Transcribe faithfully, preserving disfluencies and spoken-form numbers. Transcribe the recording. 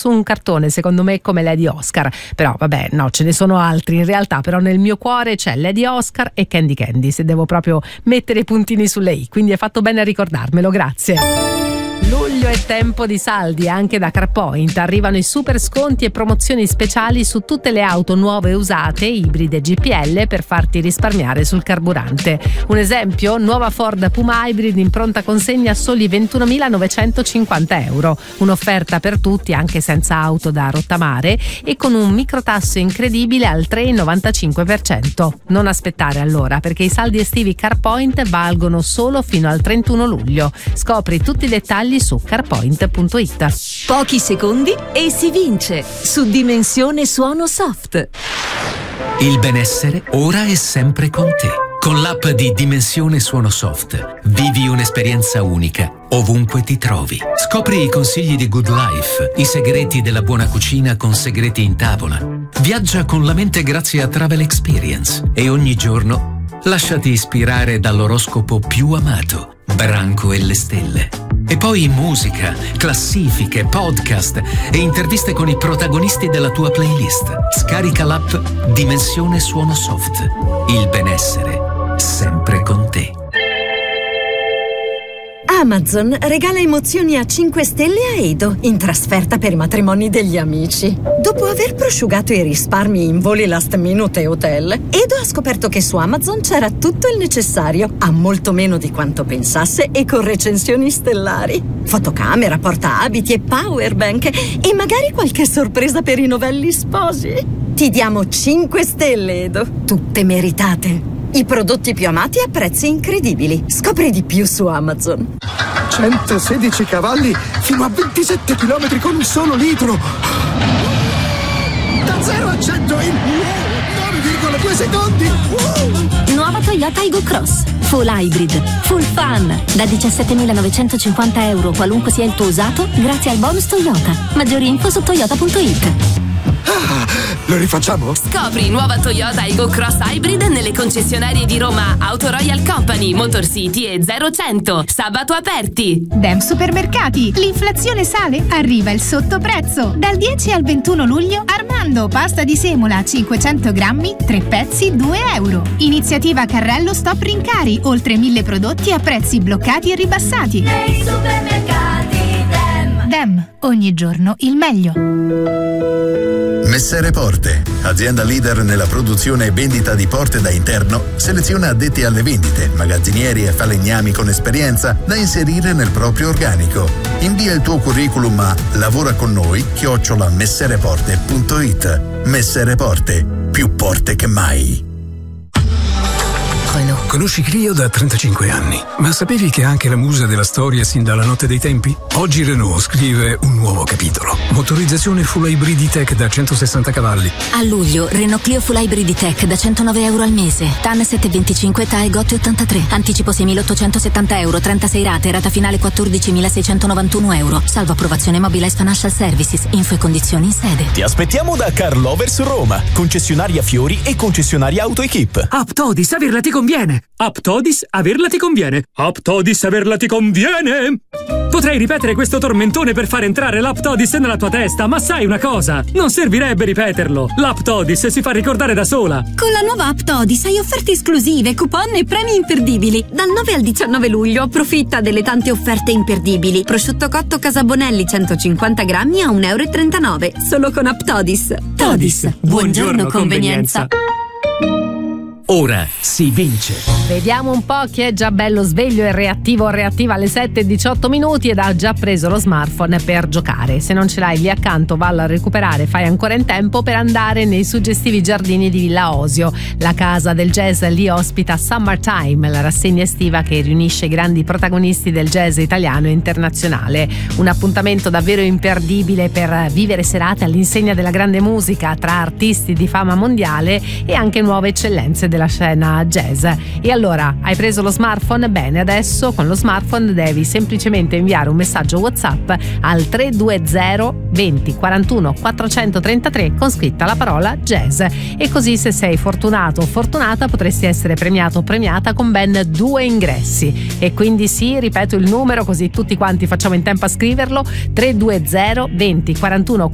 su un cartone, secondo me, come Lady Oscar. Però vabbè, no, ce ne sono altri in realtà, però nel mio cuore c'è Lady Oscar e Candy Candy, se devo proprio mettere i puntini sulle i, quindi hai fatto bene a ricordarmelo, grazie. Luglio è tempo di saldi anche da CarPoint. Arrivano i super sconti e promozioni speciali su tutte le auto nuove e usate, ibride G P L, per farti risparmiare sul carburante. Un esempio, nuova Ford Puma Hybrid in pronta consegna a soli ventunomilanovecentocinquanta euro. Un'offerta per tutti anche senza auto da rottamare e con un microtasso incredibile al tre virgola novantacinque per cento. Non aspettare allora, perché i saldi estivi CarPoint valgono solo fino al trentuno luglio. Scopri tutti i dettagli su carpoint punto it. Pochi secondi e si vince su Dimensione Suono Soft. Il benessere ora è sempre con te. Con l'app di Dimensione Suono Soft vivi un'esperienza unica ovunque ti trovi. Scopri i consigli di Good Life, i segreti della buona cucina con segreti in tavola. Viaggia con la mente grazie a Travel Experience e ogni giorno lasciati ispirare dall'oroscopo più amato, Branco e le stelle. E poi musica, classifiche, podcast e interviste con i protagonisti della tua playlist. Scarica l'app Dimensione Suono Soft. Il benessere sempre con te. Amazon regala emozioni a cinque stelle a Edo in trasferta per i matrimoni degli amici. Dopo aver prosciugato i risparmi in voli last minute e hotel, Edo ha scoperto che su Amazon c'era tutto il necessario, a molto meno di quanto pensasse e con recensioni stellari. Fotocamera, portaabiti e powerbank e magari qualche sorpresa per i novelli sposi. Ti diamo cinque stelle, Edo, tutte meritate. I prodotti più amati a prezzi incredibili. Scopri di più su Amazon. centosedici cavalli fino a ventisette chilometri con un solo litro. Da zero a cento in nove virgola due secondi. Nuova Toyota Aygo Cross. Full hybrid, full fun. Da diciassettemilanovecentocinquanta euro qualunque sia il tuo usato, grazie al bonus Toyota. Maggiori info su toyota punto it. Ah, lo rifacciamo? Scopri nuova Toyota Aygo Cross Hybrid nelle concessionarie di Roma, Auto Royal Company, Motor City e zero cento. Sabato aperti. Dem Supermercati. L'inflazione sale, arriva il sottoprezzo. Dal dieci al ventuno luglio, Armando, pasta di semola cinquecento grammi, tre pezzi, due euro. Iniziativa Carrello Stop Rincari, oltre mille prodotti a prezzi bloccati e ribassati. Nei supermercati Dem. Dem, ogni giorno il meglio. Messere Porte, azienda leader nella produzione e vendita di porte da interno, seleziona addetti alle vendite, magazzinieri e falegnami con esperienza da inserire nel proprio organico. Invia il tuo curriculum a lavora con noi chiocciola messereporte punto it. Messere Porte, più porte che mai. Conosci Clio da trentacinque anni, ma sapevi che è anche la musa della storia sin dalla notte dei tempi? Oggi Renault scrive un nuovo capitolo. Motorizzazione full hybrid E-Tech da centosessanta cavalli. A luglio, Renault Clio full hybrid E-Tech da centonove euro al mese. T A N sette virgola venticinque, T A E Gotti ottantatré. Anticipo seimilaottocentosettanta euro, trentasei rate, rata finale quattordicimilaseicentonovantuno euro. Salvo approvazione Mobilize Financial Services. Info e condizioni in sede. Ti aspettiamo da Car Lovers Roma, concessionaria Fiori e concessionaria Auto Equip. Aptodis, averla ti conviene. Aptodis, averla ti conviene. Aptodis, averla ti conviene. Potrei ripetere questo tormentone per far entrare l'Aptodis nella tua testa, ma sai una cosa? Non servirebbe ripeterlo. L'Aptodis si fa ricordare da sola. Con la nuova Aptodis hai offerte esclusive, coupon e premi imperdibili. Dal nove al diciannove luglio approfitta delle tante offerte imperdibili. Prosciutto cotto Casabonelli centocinquanta grammi a un euro e trentanove. Solo con Aptodis. Todis. Buongiorno convenienza. Ora si vince. Vediamo un po' chi è già bello sveglio e reattivo o reattiva alle sette e diciotto minuti ed ha già preso lo smartphone per giocare. Se non ce l'hai lì accanto, vallo a recuperare, fai ancora in tempo per andare nei suggestivi giardini di Villa Osio. La casa del jazz lì ospita Summertime, la rassegna estiva che riunisce i grandi protagonisti del jazz italiano e internazionale. Un appuntamento davvero imperdibile per vivere serate all'insegna della grande musica tra artisti di fama mondiale e anche nuove eccellenze della scena jazz. E allora, hai preso lo smartphone? Bene, adesso con lo smartphone devi semplicemente inviare un messaggio WhatsApp al tre due zero venti quarantuno quattrocentotrentatré con scritta la parola jazz, e così, se sei fortunato o fortunata, potresti essere premiato o premiata con ben due ingressi. E quindi sì, ripeto il numero così tutti quanti facciamo in tempo a scriverlo: tre due zero venti quarantuno